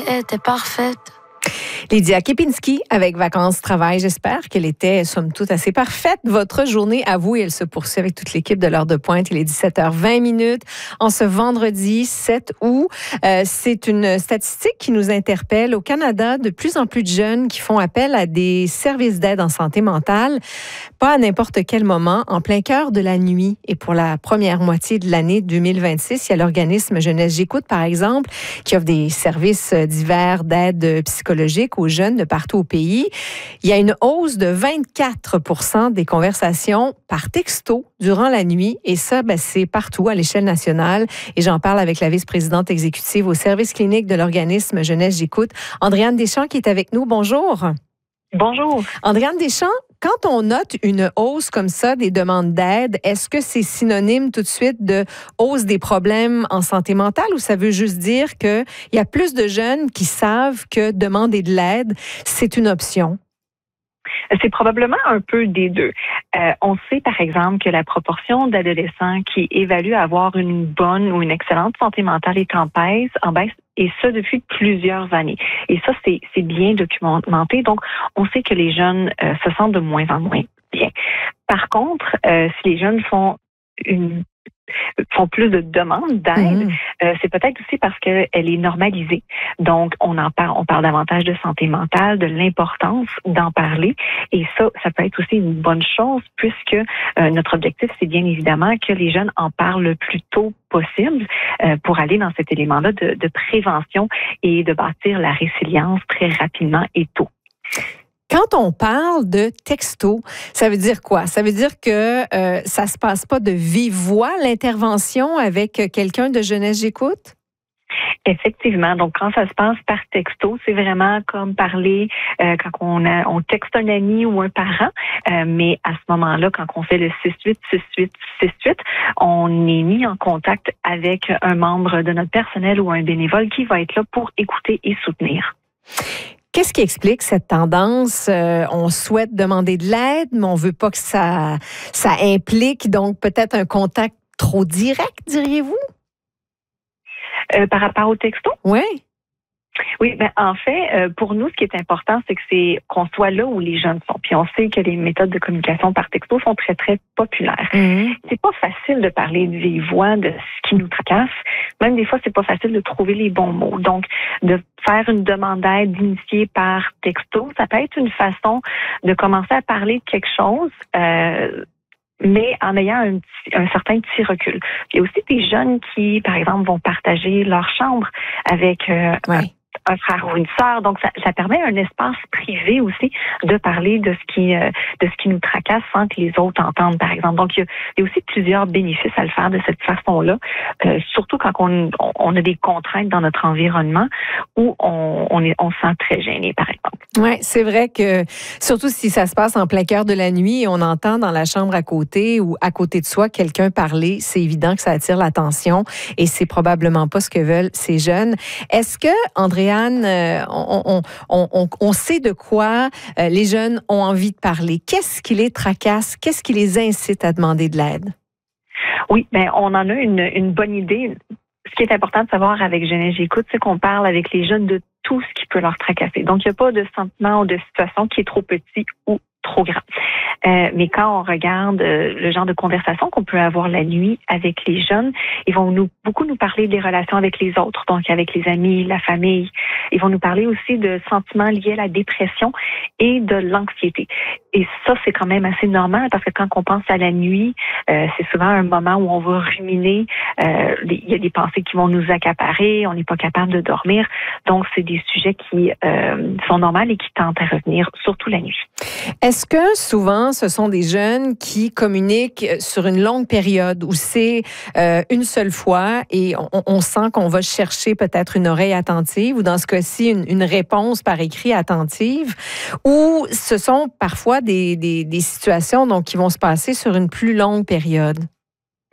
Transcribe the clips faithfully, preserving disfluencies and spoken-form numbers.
était parfaite. Lydia Kepinski avec Vacances Travail. J'espère qu'elle était, somme toute, assez parfaite. Votre journée, à vous, et elle se poursuit avec toute l'équipe de l'heure de pointe. Il est dix-sept heures vingt minutes en ce vendredi sept août. Euh, c'est une statistique qui nous interpelle. Au Canada, de plus en plus de jeunes qui font appel à des services d'aide en santé mentale, pas à n'importe quel moment, en plein cœur de la nuit. Et pour la première moitié de l'année deux mille vingt-six, il y a l'organisme Jeunesse J'écoute, par exemple, qui offre des services divers d'aide psychologique aux jeunes de partout au pays. Il y a une hausse de vingt-quatre pour cent des conversations par texto durant la nuit. Et ça, ben, c'est partout à l'échelle nationale. Et j'en parle avec la vice-présidente exécutive au service clinique de l'organisme Jeunesse J'écoute, Andréane Deschamps, qui est avec nous. Bonjour. Bonjour. Andréane Deschamps, quand on note une hausse comme ça des demandes d'aide, est-ce que c'est synonyme tout de suite de hausse des problèmes en santé mentale ou ça veut juste dire qu'il y a plus de jeunes qui savent que demander de l'aide, c'est une option? C'est probablement un peu des deux. Euh, on sait, par exemple, que la proportion d'adolescents qui évaluent avoir une bonne ou une excellente santé mentale est en baisse, en baisse, et ça depuis plusieurs années. Et ça, c'est, c'est bien documenté. Donc, on sait que les jeunes euh, se sentent de moins en moins bien. Par contre, euh, si les jeunes font une font plus de demandes d'aide, mmh. euh, c'est peut-être aussi parce qu'elle est normalisée. Donc, on en parle, on parle davantage de santé mentale, de l'importance d'en parler. Et ça, ça peut être aussi une bonne chose puisque euh, notre objectif, c'est bien évidemment que les jeunes en parlent le plus tôt possible euh, pour aller dans cet élément-là de, de prévention et de bâtir la résilience très rapidement et tôt. Quand on parle de texto, ça veut dire quoi? Ça veut dire que euh, ça se passe pas de vive voix, l'intervention avec quelqu'un de Jeunesse J'écoute? Effectivement. Donc, quand ça se passe par texto, c'est vraiment comme parler euh, quand on, a, on texte un ami ou un parent. Euh, mais à ce moment-là, quand on fait le six huit six huit six huit, on est mis en contact avec un membre de notre personnel ou un bénévole qui va être là pour écouter et soutenir. Qu'est-ce qui explique cette tendance? Euh, on souhaite demander de l'aide, mais on veut pas que ça, ça implique donc peut-être un contact trop direct, diriez-vous? Euh, par rapport au texto? Oui. Oui, ben en fait, euh, pour nous, ce qui est important, c'est que c'est qu'on soit là où les jeunes sont. Puis on sait que les méthodes de communication par texto sont très, très populaires. Mmh. C'est pas facile de parler de vive voix, de ce qui nous tracasse. Même des fois, c'est pas facile de trouver les bons mots. Donc, de faire une demande d'aide, d'initier par texto, ça peut être une façon de commencer à parler de quelque chose, euh, mais en ayant un, petit, un certain petit recul. Il y a aussi des jeunes qui, par exemple, vont partager leur chambre avec euh, ouais. un, un frère ou une sœur. Donc, ça, ça permet un espace privé aussi de parler de ce qui euh, de ce qui nous tracasse sans que les autres entendent, par exemple. Donc, il y a, il y a aussi plusieurs bénéfices à le faire de cette façon-là, euh, surtout quand on, on a des contraintes dans notre environnement où on, on, est, on se sent très gêné, par exemple. Oui, c'est vrai que, surtout si ça se passe en plein cœur de la nuit et on entend dans la chambre à côté ou à côté de soi quelqu'un parler, c'est évident que ça attire l'attention et c'est probablement pas ce que veulent ces jeunes. Est-ce que, Andréane, on, on, on, on, on sait de quoi les jeunes ont envie de parler? Qu'est-ce qui les tracasse? Qu'est-ce qui les incite à demander de l'aide? Oui, bien, on en a une, une bonne idée. Ce qui est important de savoir avec Jeunesse J'écoute, c'est qu'on parle avec les jeunes de tout ce qui peut leur tracasser. Donc, il n'y a pas de sentiment ou de situation qui est trop petit ou trop grand. Euh, mais quand on regarde euh, le genre de conversation qu'on peut avoir la nuit avec les jeunes, ils vont nous beaucoup nous parler des relations avec les autres, donc avec les amis, la famille. Ils vont nous parler aussi de sentiments liés à la dépression et de l'anxiété. Et ça, c'est quand même assez normal parce que quand on pense à la nuit, euh, c'est souvent un moment où on va ruminer. Euh, il y a des pensées qui vont nous accaparer, on n'est pas capable de dormir. Donc, c'est des sujets qui euh, sont normaux et qui tentent à revenir, surtout la nuit. Est-ce que souvent, ce sont des jeunes qui communiquent sur une longue période où c'est euh, une seule fois et on, on sent qu'on va chercher peut-être une oreille attentive ou dans ce cas-ci, une, une réponse par écrit attentive ou ce sont parfois des, des, des situations donc, qui vont se passer sur une plus longue période?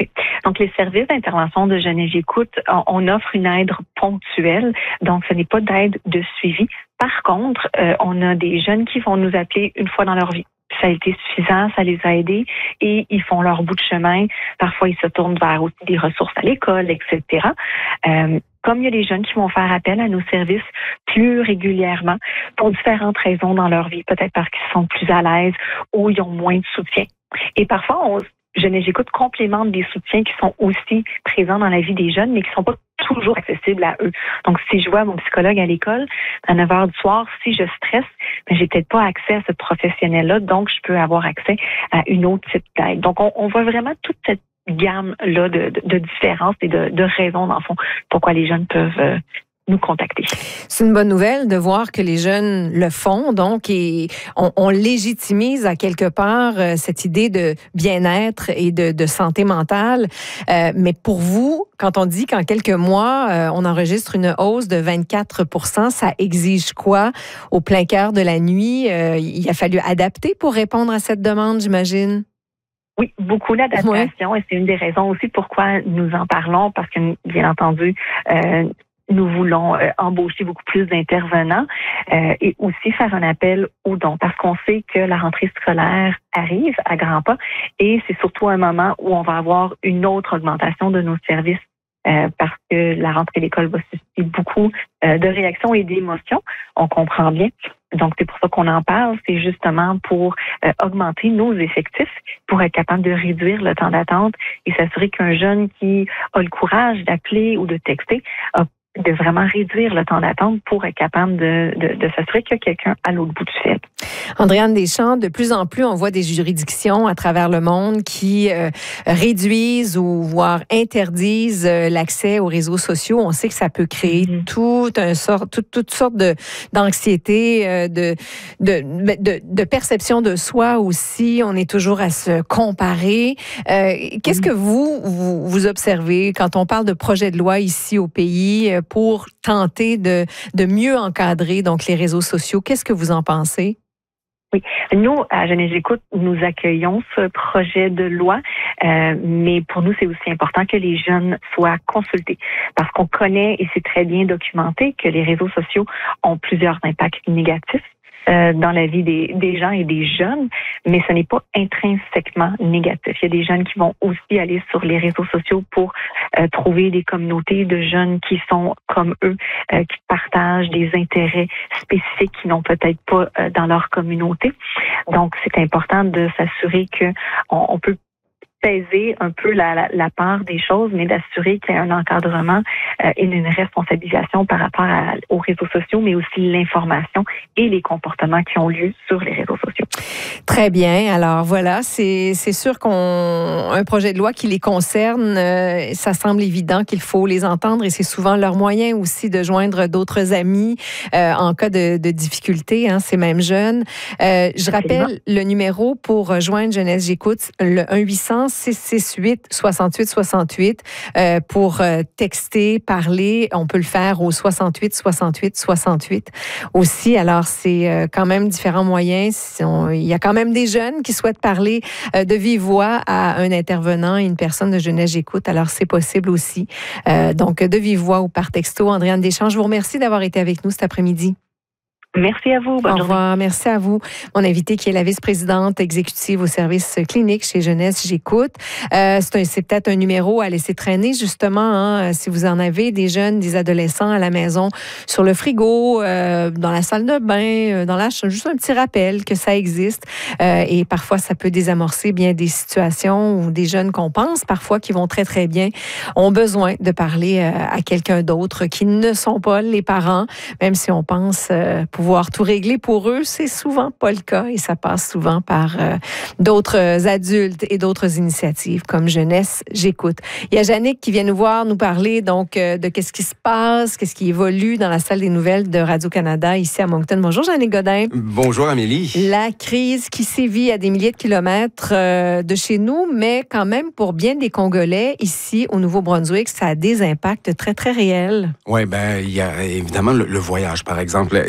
Donc, les services d'intervention de Jeunesse J'écoute, on, on offre une aide ponctuelle. Donc, ce n'est pas d'aide de suivi. Par contre, euh, on a des jeunes qui vont nous appeler une fois dans leur vie. Ça a été suffisant, ça les a aidés et ils font leur bout de chemin. Parfois, ils se tournent vers aussi des ressources à l'école, et cetera. Euh, comme il y a des jeunes qui vont faire appel à nos services plus régulièrement pour différentes raisons dans leur vie, peut-être parce qu'ils sont plus à l'aise ou ils ont moins de soutien. Et parfois, on, Jeunesse J'écoute complémente des soutiens qui sont aussi présents dans la vie des jeunes, mais qui ne sont pas toujours accessibles à eux. Donc, si je vois mon psychologue à l'école, à neuf heures du soir, si je stresse, ben, j'ai peut-être pas accès à ce professionnel-là, donc je peux avoir accès à une autre type d'aide. Donc, on, on voit vraiment toute cette gamme-là de, de, de différences et de, de raisons, dans le fond, pourquoi les jeunes peuvent euh, nous contacter. C'est une bonne nouvelle de voir que les jeunes le font, donc, et on, on légitimise à quelque part euh, cette idée de bien-être et de, de santé mentale. Euh, mais pour vous, quand on dit qu'en quelques mois, euh, on enregistre une hausse de vingt-quatre pour cent, ça exige quoi au plein cœur de la nuit? Euh, il a fallu adapter pour répondre à cette demande, j'imagine? Oui, beaucoup l'adaptation, ouais. Et c'est une des raisons aussi pourquoi nous en parlons, parce que, bien entendu, euh, nous voulons euh, embaucher beaucoup plus d'intervenants euh, et aussi faire un appel aux dons parce qu'on sait que la rentrée scolaire arrive à grands pas et c'est surtout un moment où on va avoir une autre augmentation de nos services euh, parce que la rentrée de l'école va susciter beaucoup euh, de réactions et d'émotions. On comprend bien. Donc, c'est pour ça qu'on en parle. C'est justement pour euh, augmenter nos effectifs, pour être capable de réduire le temps d'attente et s'assurer qu'un jeune qui a le courage d'appeler ou de texter a de vraiment réduire le temps d'attente pour être capable de, de, de s'assurer qu'il y a quelqu'un à l'autre bout du fil. Andréane Deschamps, de plus en plus, on voit des juridictions à travers le monde qui euh, réduisent ou voire interdisent euh, l'accès aux réseaux sociaux. On sait que ça peut créer mm-hmm. tout un sort, tout, toutes sortes de, d'anxiété, euh, de, de, de, de perception de soi aussi. On est toujours à se comparer. Euh, qu'est-ce mm-hmm. que vous, vous, vous observez quand on parle de projet de loi ici au pays pour tenter de, de mieux encadrer donc, les réseaux sociaux? Qu'est-ce que vous en pensez? Oui, nous, à Jeunesse J'écoute, nous accueillons ce projet de loi, euh, mais pour nous, c'est aussi important que les jeunes soient consultés parce qu'on connaît et c'est très bien documenté que les réseaux sociaux ont plusieurs impacts négatifs Euh, dans la vie des, des gens et des jeunes, mais ce n'est pas intrinsèquement négatif. Il y a des jeunes qui vont aussi aller sur les réseaux sociaux pour euh, trouver des communautés de jeunes qui sont comme eux, euh, qui partagent des intérêts spécifiques qu'ils n'ont peut-être pas euh, dans leur communauté. Donc, c'est important de s'assurer que on, on peut peser un peu la, la, la part des choses, mais d'assurer qu'il y a un encadrement euh, et une responsabilisation par rapport à, aux réseaux sociaux, mais aussi l'information et les comportements qui ont lieu sur les réseaux sociaux. Très bien. Alors voilà, c'est, c'est sûr qu'on un projet de loi qui les concerne, euh, ça semble évident qu'il faut les entendre et c'est souvent leur moyen aussi de joindre d'autres amis euh, en cas de, de difficulté, hein, ces mêmes jeunes. Euh, je rappelle le numéro pour joindre Jeunesse J'écoute, le un huit cents six six huit soixante-huit soixante-huit euh, pour euh, texter, parler. On peut le faire au soixante-huit soixante-huit soixante-huit aussi. Alors, c'est euh, quand même différents moyens. On, il y a quand même des jeunes qui souhaitent parler euh, de vive voix à un intervenant, une personne de Jeunesse J'écoute. Alors, c'est possible aussi. Euh, donc, de vive voix ou par texto. Andréane Deschamps, je vous remercie d'avoir été avec nous cet après-midi. Merci à vous. Bonne Au revoir. Journée. Merci à vous. Mon invitée qui est la vice-présidente exécutive au service clinique chez Jeunesse J'écoute. Euh, c'est, un, c'est peut-être un numéro à laisser traîner, justement, hein, si vous en avez des jeunes, des adolescents à la maison, sur le frigo, euh, dans la salle de bain, euh, dans la chambre. Juste un petit rappel que ça existe. Euh, et parfois, ça peut désamorcer bien des situations où des jeunes qu'on pense parfois qui vont très, très bien ont besoin de parler euh, à quelqu'un d'autre qui ne sont pas les parents, même si on pense euh, pour pouvoir tout régler pour eux, c'est souvent pas le cas et ça passe souvent par euh, d'autres adultes et d'autres initiatives comme Jeunesse J'écoute. Il y a Jannick qui vient nous voir, nous parler donc euh, de qu'est-ce qui se passe, qu'est-ce qui évolue dans la salle des nouvelles de Radio-Canada ici à Moncton. Bonjour Jannick Godin. Bonjour Amélie. La crise qui sévit à des milliers de kilomètres euh, de chez nous, mais quand même pour bien des Congolais ici au Nouveau-Brunswick, ça a des impacts très très réels. Oui, ben il y a évidemment le, le voyage par exemple. Il y a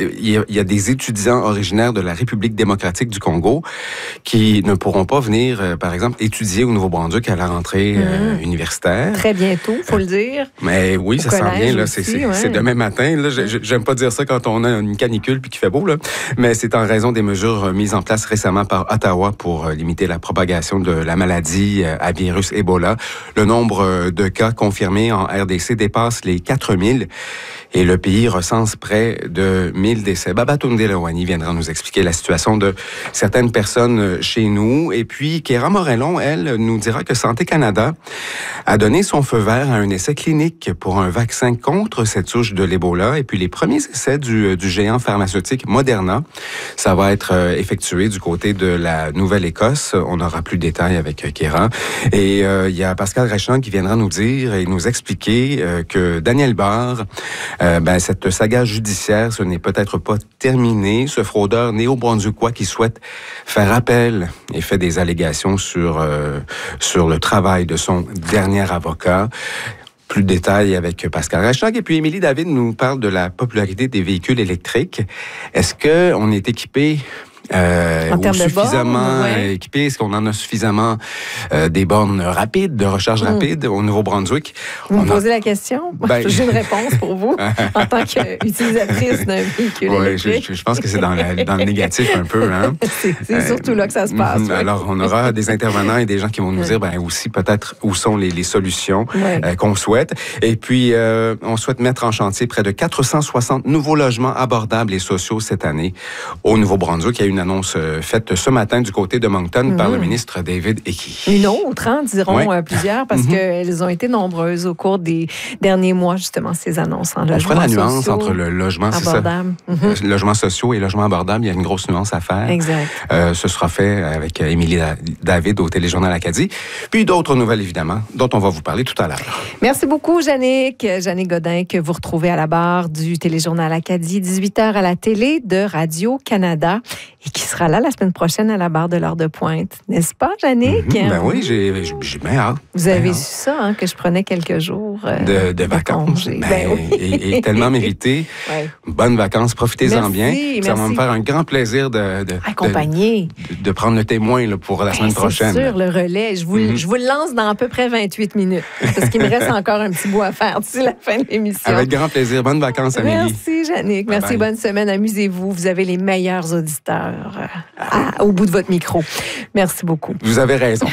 qu'il y a des étudiants originaires de la République démocratique du Congo qui ne pourront pas venir, euh, par exemple, étudier au Nouveau-Brunswick à la rentrée euh, mmh. universitaire. Très bientôt, il faut le dire. Mais oui, ça s'en vient. Là, c'est, c'est, ouais. c'est demain matin. Là. Je, j'aime pas dire ça quand on a une canicule puis qu'il fait beau, là. Mais c'est en raison des mesures mises en place récemment par Ottawa pour limiter la propagation de la maladie à virus Ebola. Le nombre de cas confirmés en R D C dépasse les quatre mille et le pays recense près de mille décès. Babatunde Lewani viendra nous expliquer la situation de certaines personnes chez nous. Et puis, Kéra Morellon, elle, nous dira que Santé Canada a donné son feu vert à un essai clinique pour un vaccin contre cette souche de l'Ebola. Et puis, les premiers essais du, du géant pharmaceutique Moderna, ça va être effectué du côté de la Nouvelle-Écosse. On aura plus de détails avec Kéra. Et euh, il y a Pascal Réchand qui viendra nous dire et nous expliquer euh, que Daniel Barre, Euh, ben, cette saga judiciaire, ce n'est peut-être pas terminé. Ce fraudeur néo-brunswickois qui souhaite faire appel et fait des allégations sur, euh, sur le travail de son dernier avocat. Plus de détails avec Pascal Rachag. Et puis, Émilie David nous parle de la popularité des véhicules électriques. Est-ce qu'on est équipé Euh, en termes suffisamment de bornes, ouais. équipé? Est-ce qu'on en a suffisamment euh, des bornes rapides, de recharge mmh. rapide au Nouveau-Brunswick? Vous on me a... posez la question? Ben... J'ai une réponse pour vous en tant qu'utilisatrice d'un véhicule oui, électrique. Je, je pense que c'est dans, la, dans le négatif un peu. Hein? c'est c'est euh, surtout là que ça se passe. Euh, alors, on aura des intervenants et des gens qui vont nous dire ben, aussi peut-être où sont les, les solutions ouais. euh, qu'on souhaite. Et puis, euh, on souhaite mettre en chantier près de quatre cent soixante nouveaux logements abordables et sociaux cette année au Nouveau-Brunswick. Il y a une annonce faite ce matin du côté de Moncton mmh. par le ministre David Icke. Une autre, hein, diront ouais. plusieurs, parce mmh. qu'elles ont été nombreuses au cours des derniers mois, justement, ces annonces en logement social. On fera la nuance entre le logement, abordable. c'est ça, mmh. logements sociaux et logements abordables. Il y a une grosse nuance à faire. Exact. Euh, ce sera fait avec Émilie David au Téléjournal Acadie. Puis d'autres nouvelles, évidemment, dont on va vous parler tout à l'heure. Merci beaucoup, Jannick. Jannick Godin, que vous retrouvez à la barre du Téléjournal Acadie, dix-huit heures à la télé de Radio-Canada. Et qui sera là la semaine prochaine à la barre de l'heure de pointe. N'est-ce pas, Jannick? Mm-hmm. Ben oui, j'ai, j'ai bien hâte. Vous avez bien su ça, hein, que je prenais quelques jours euh, de, de vacances. De ben, ben oui. et, et tellement mérité. Ouais. Bonnes vacances, profitez-en merci, bien. Merci. Ça va me faire un grand plaisir de, de, Accompagner. de, de, de prendre le témoin là, pour la ben, semaine c'est prochaine. C'est sûr, le relais. Je vous, mm-hmm. je vous le lance dans à peu près vingt-huit minutes. Parce qu'il me reste encore un petit bout à faire d'ici la fin de l'émission. Avec grand plaisir. Bonnes vacances, Amélie. Merci, Jannick. Merci, bye bye. Bonne semaine. Amusez-vous. Vous avez les meilleurs auditeurs. À, au bout de votre micro. Merci beaucoup. Vous avez raison.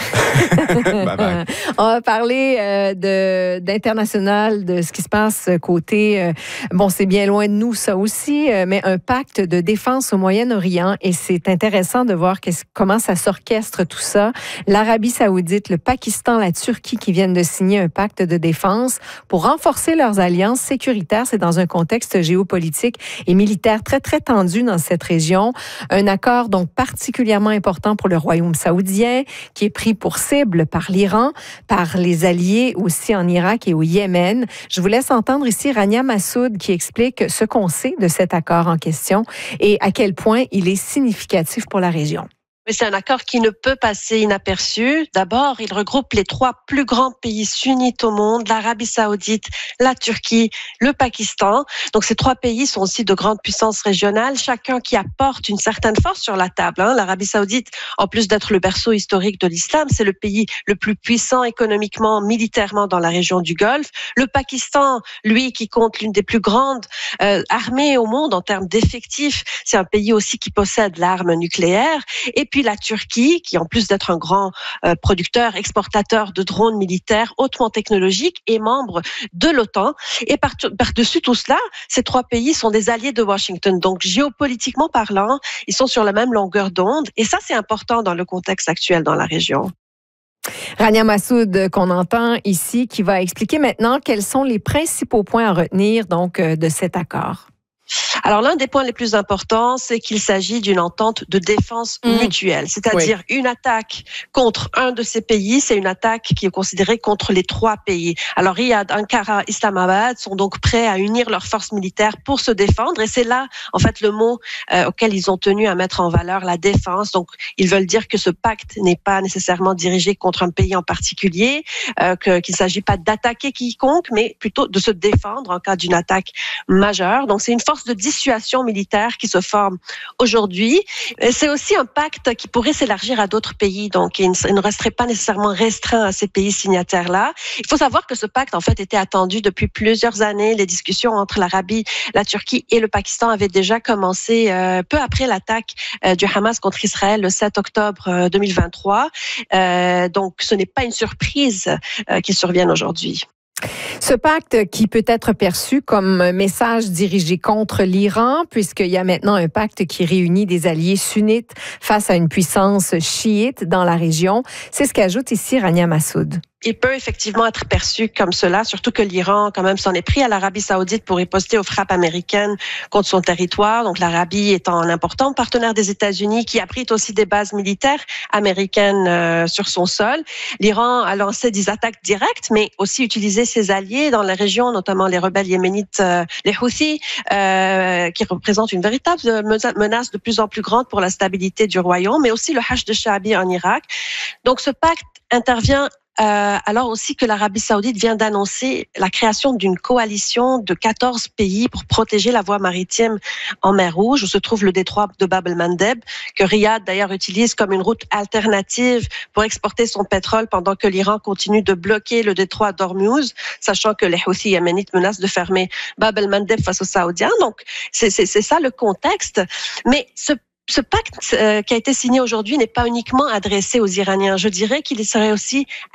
Bye bye. On va parler euh, de, d'international, de ce qui se passe côté... Euh, bon, c'est bien loin de nous, ça aussi, euh, mais un pacte de défense au Moyen-Orient. Et c'est intéressant de voir comment ça s'orchestre tout ça. L'Arabie saoudite, le Pakistan, la Turquie qui viennent de signer un pacte de défense pour renforcer leurs alliances sécuritaires. C'est dans un contexte géopolitique et militaire très, très tendu dans cette région. Un accord, donc, particulièrement important pour le royaume saoudien, qui est pris pour cible par l'Iran, par les alliés aussi en Irak et au Yémen. Je vous laisse entendre ici Rania Massoud qui explique ce qu'on sait de cet accord en question et à quel point il est significatif pour la région. Mais c'est un accord qui ne peut passer inaperçu. D'abord, il regroupe les trois plus grands pays sunnites au monde, l'Arabie saoudite, la Turquie, le Pakistan. Donc ces trois pays sont aussi de grandes puissances régionales, chacun qui apporte une certaine force sur la table. Hein. L'Arabie saoudite, en plus d'être le berceau historique de l'islam, c'est le pays le plus puissant économiquement, militairement dans la région du Golfe. Le Pakistan, lui, qui compte l'une des plus grandes euh, armées au monde en termes d'effectifs, c'est un pays aussi qui possède l'arme nucléaire. Et puis la Turquie, qui en plus d'être un grand euh, producteur, exportateur de drones militaires hautement technologiques, est membre de l'OTAN. Et par- par-dessus tout cela, ces trois pays sont des alliés de Washington. Donc géopolitiquement parlant, ils sont sur la même longueur d'onde. Et ça, c'est important dans le contexte actuel dans la région. Rania Massoud, qu'on entend ici, qui va expliquer maintenant quels sont les principaux points à retenir donc, de cet accord. Alors, l'un des points les plus importants, c'est qu'il s'agit d'une entente de défense mmh. mutuelle. C'est-à-dire oui. une attaque contre un de ces pays, c'est une attaque qui est considérée contre les trois pays. Alors, Riyad, Ankara, Islamabad sont donc prêts à unir leurs forces militaires pour se défendre. Et c'est là, en fait, le mot euh, auquel ils ont tenu à mettre en valeur la défense. Donc, ils veulent dire que ce pacte n'est pas nécessairement dirigé contre un pays en particulier, euh, que, qu'il ne s'agit pas d'attaquer quiconque, mais plutôt de se défendre en cas d'une attaque majeure. Donc, c'est une force de dissuasion militaire qui se forme aujourd'hui. C'est aussi un pacte qui pourrait s'élargir à d'autres pays, donc il ne resterait pas nécessairement restreint à ces pays signataires-là. Il faut savoir que ce pacte, en fait, était attendu depuis plusieurs années. Les discussions entre l'Arabie, la Turquie et le Pakistan avaient déjà commencé euh, peu après l'attaque euh, du Hamas contre Israël le sept octobre euh, deux mille vingt-trois. Euh, donc, ce n'est pas une surprise euh, qu'il survienne aujourd'hui. Ce pacte qui peut être perçu comme un message dirigé contre l'Iran, puisqu'il y a maintenant un pacte qui réunit des alliés sunnites face à une puissance chiite dans la région, c'est ce qu'ajoute ici Rania Massoud. Il peut effectivement être perçu comme cela, surtout que l'Iran, quand même, s'en est pris à l'Arabie saoudite pour riposter aux frappes américaines contre son territoire. Donc, l'Arabie étant un important partenaire des États-Unis qui abrite aussi des bases militaires américaines euh, sur son sol. L'Iran a lancé des attaques directes, mais aussi utilisé ses alliés dans la région, notamment les rebelles yéménites, euh, les Houthis, euh, qui représentent une véritable menace de plus en plus grande pour la stabilité du royaume, mais aussi le Hashd al-Sha'bi en Irak. Donc, ce pacte intervient Euh, alors aussi que l'Arabie saoudite vient d'annoncer la création d'une coalition de quatorze pays pour protéger la voie maritime en mer Rouge, où se trouve le détroit de Bab el-Mandeb, que Riyad d'ailleurs utilise comme une route alternative pour exporter son pétrole pendant que l'Iran continue de bloquer le détroit d'Ormuz, sachant que les Houthis yéménites menacent de fermer Bab el-Mandeb face aux Saoudiens. Donc c'est, c'est, c'est ça le contexte. Mais ce Ce pacte euh, qui a été signé aujourd'hui n'est pas uniquement adressé aux Iraniens. Je dirais qu'il serait aussi